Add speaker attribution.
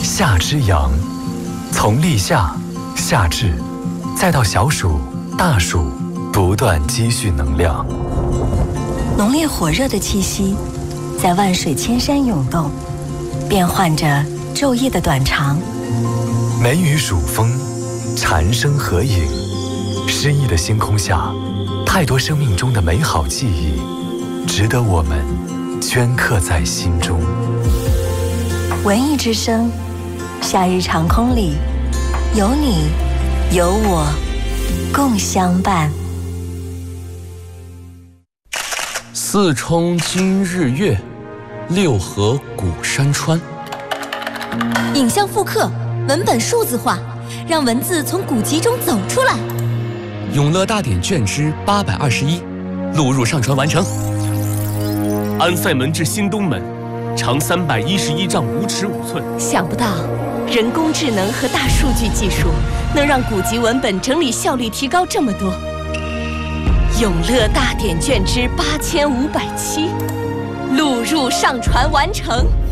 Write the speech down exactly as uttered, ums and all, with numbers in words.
Speaker 1: 夏之阳，从立夏、夏至，再到小暑、大暑，不断积蓄能量。
Speaker 2: 浓烈火热的气息在万水千山涌动，变换着昼夜的短长。
Speaker 1: 梅雨暑风，蝉声合影，诗意的星空下，太多生命中的美好记忆，值得我们镌刻在心中。
Speaker 2: 文艺之声，夏日长空里，有你，有我，共相伴。
Speaker 3: 四冲今日月，六合古山川。
Speaker 4: 影像复刻，文本数字化，让文字从古籍中走出来。
Speaker 3: 永乐大典卷之八百二十一，录入上传完成。
Speaker 5: 安塞门至新东门，长三百一十一丈五尺五寸。
Speaker 4: 想不到，人工智能和大数据技术能让古籍文本整理效率提高这么多。永乐大典卷之八千五百七，录入上传完成。